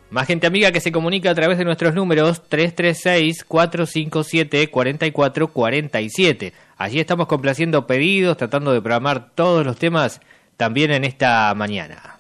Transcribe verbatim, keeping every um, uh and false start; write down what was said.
Más gente amiga que se comunica a través de nuestros números tres tres seis, cuatro cinco siete, cuatro cuatro cuatro siete. Allí estamos complaciendo pedidos, tratando de programar todos los temas también en esta mañana.